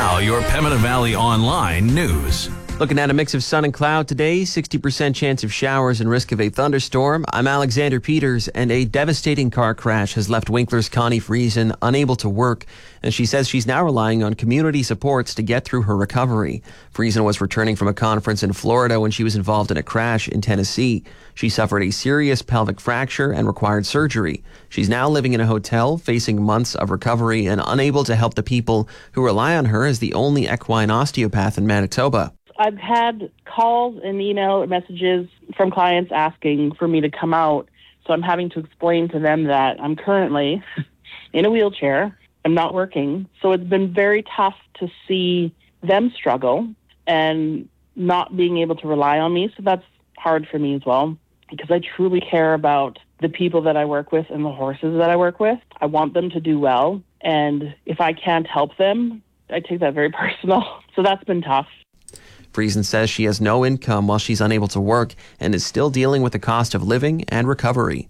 Now, your Pembina Valley Online news. Looking at a mix of sun and cloud today, 60% chance of showers and risk of a thunderstorm. I'm Alexander Peters, and a devastating car crash has left Winkler's Connie Friesen unable to work, and she says she's now relying on community supports to get through her recovery. Friesen was returning from a conference in Florida when she was involved in a crash in Tennessee. She suffered a serious pelvic fracture and required surgery. She's now living in a hotel, facing months of recovery and unable to help the people who rely on her as the only equine osteopath in Manitoba. I've had calls and email messages from clients asking for me to come out, so I'm having to explain to them that I'm currently in a wheelchair. I'm not working, so it's been very tough to see them struggle and not being able to rely on me, so that's hard for me as well, because I truly care about the people that I work with and the horses that I work with. I want them to do well, and if I can't help them, I take that very personal, so that's been tough. Friesen says she has no income while she's unable to work and is still dealing with the cost of living and recovery.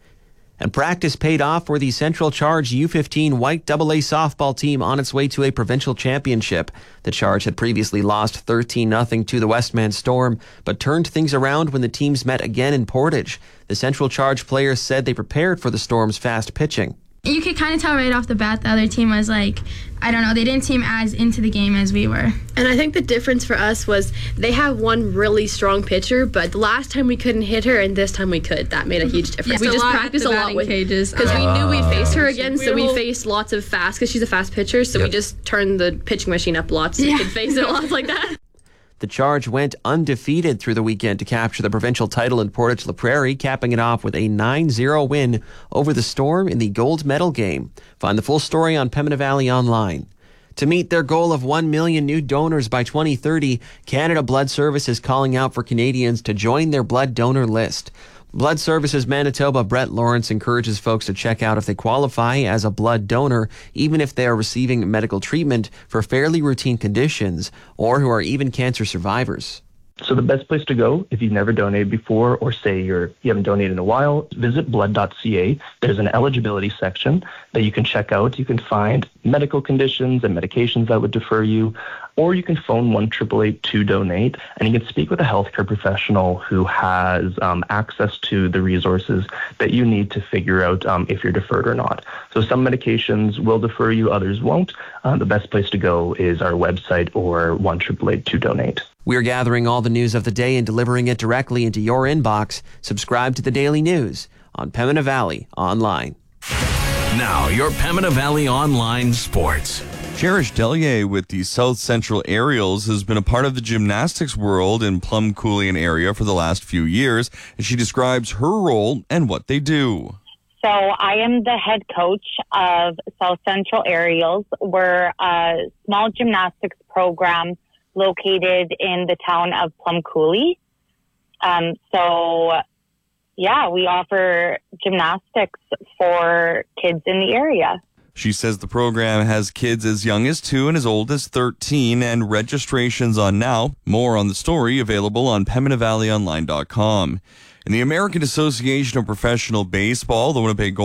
And practice paid off for the Central Charge U15 White AA softball team on its way to a provincial championship. The Charge had previously lost 13-0 to the Westman Storm, but turned things around when the teams met again in Portage. The Central Charge players said they prepared for the Storm's fast pitching. You could kind of tell right off the bat the other team was they didn't seem as into the game as we were. And I think the difference for us was they have one really strong pitcher, but the last time we couldn't hit her and this time we could. That made a huge difference. Yeah, we just practiced a lot with cages because we knew we'd face her again, so we faced lots of fast because she's a fast pitcher, so we just turned the pitching machine up lots so we could face it lots like that. The Charge went undefeated through the weekend to capture the provincial title in Portage La Prairie, capping it off with a 9-0 win over the Storm in the gold medal game. Find the full story on Pembina Valley Online. To meet their goal of 1 million new donors by 2030, Canada Blood Service is calling out for Canadians to join their blood donor list. Blood Services Manitoba Brett Lawrence encourages folks to check out if they qualify as a blood donor, even if they are receiving medical treatment for fairly routine conditions or who are even cancer survivors. So the best place to go if you've never donated before, or say you haven't donated in a while, visit blood.ca. There's an eligibility section that you can check out. You can find medical conditions and medications that would defer you, or you can phone 1-888-2-DONATE, and you can speak with a healthcare professional who has access to the resources that you need to figure out if you're deferred or not. So some medications will defer you, others won't. The best place to go is our website or 1-888-2-DONATE. We're gathering all the news of the day and delivering it directly into your inbox. Subscribe to the Daily News on Pembina Valley Online. Now, your Pembina Valley Online sports. Cherish Delier with the South Central Aerials has been a part of the gymnastics world in Plum Coulion area for the last few years, and she describes her role and what they do. So I am the head coach of South Central Aerials. We're a small gymnastics program located in the town of Plum Coulee. We offer gymnastics for kids in the area. She says the program has kids as young as 2 and as old as 13, and registration's on now. More on the story available on PembinaValleyOnline.com. In the American Association of Professional Baseball, the Winnipeg